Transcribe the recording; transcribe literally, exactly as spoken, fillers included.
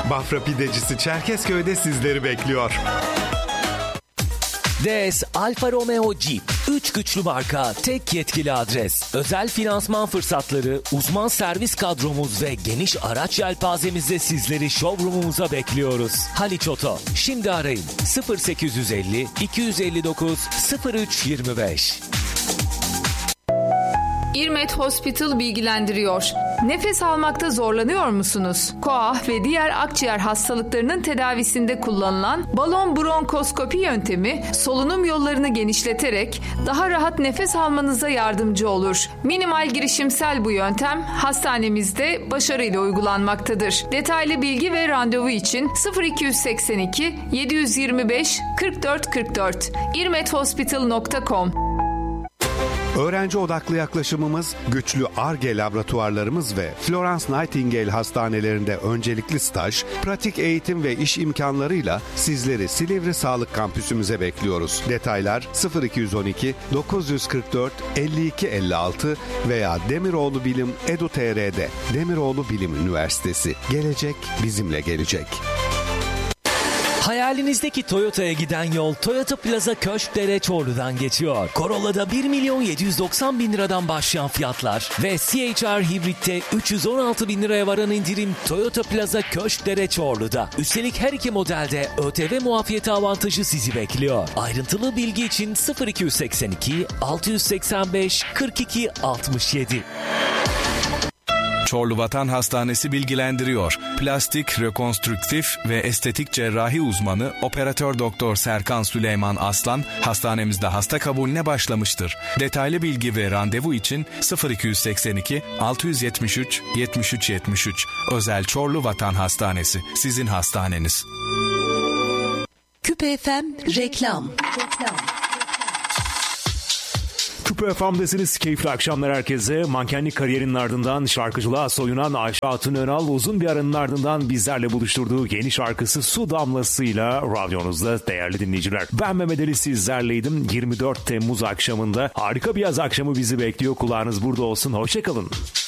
Bafra Pidecisi Çerkezköy'de sizleri bekliyor. D S Alfa Romeo Jeep. Üç güçlü marka, tek yetkili adres. Özel finansman fırsatları, uzman servis kadromuz ve geniş araç yelpazemizle sizleri showroomumuza bekliyoruz. Haliç Oto. Şimdi arayın. sıfır sekiz yüz elli iki yüz elli dokuz sıfır üç yirmi beş. İrmet Hospital bilgilendiriyor. Nefes almakta zorlanıyor musunuz? Koah ve diğer akciğer hastalıklarının tedavisinde kullanılan balon bronkoskopi yöntemi solunum yollarını genişleterek daha rahat nefes almanıza yardımcı olur. Minimal girişimsel bu yöntem hastanemizde başarıyla uygulanmaktadır. Detaylı bilgi ve randevu için sıfır iki seksen iki yedi yüz yirmi beş kırk dört kırk dört irmet hospital nokta com. Öğrenci odaklı yaklaşımımız, güçlü Ar-Ge laboratuvarlarımız ve Florence Nightingale hastanelerinde öncelikli staj, pratik eğitim ve iş imkanlarıyla sizleri Silivri Sağlık Kampüsümüze bekliyoruz. Detaylar sıfır iki on iki dokuz yüz kırk dört elli iki elli altı veya Demiroğlu Bilim Edu nokta tr'de. Demiroğlu Bilim Üniversitesi. Gelecek bizimle gelecek. Hayalinizdeki Toyota'ya giden yol Toyota Plaza Köşkdere Çorlu'dan geçiyor. Corolla'da bir milyon yedi yüz doksan bin liradan başlayan fiyatlar ve C H R Hibrit'te üç yüz on altı bin liraya varan indirim Toyota Plaza Köşkdere Çorlu'da. Üstelik her iki modelde ÖTV muafiyeti avantajı sizi bekliyor. Ayrıntılı bilgi için sıfır iki seksen iki altı seksen beş kırk iki altmış yedi. Çorlu Vatan Hastanesi bilgilendiriyor. Plastik, rekonstrüktif ve estetik cerrahi uzmanı Operatör Doktor Serkan Süleyman Aslan hastanemizde hasta kabulüne başlamıştır. Detaylı bilgi ve randevu için sıfır iki seksen iki altı yetmiş üç yetmiş üç yetmiş üç. Özel Çorlu Vatan Hastanesi. Sizin hastaneniz. Küpe F M reklam. Reklam. Küpe F M'desiniz. Keyifli akşamlar herkese. Mankenlik kariyerinin ardından şarkıcılığa soyunan Ayşe Hatun Önal uzun bir aranın ardından bizlerle buluşturduğu yeni şarkısı Su Damlası'yla radyonuzda değerli dinleyiciler. Ben Mehmet Ali sizlerleydim. yirmi dört Temmuz akşamında harika bir yaz akşamı bizi bekliyor. Kulağınız burada olsun. Hoşçakalın.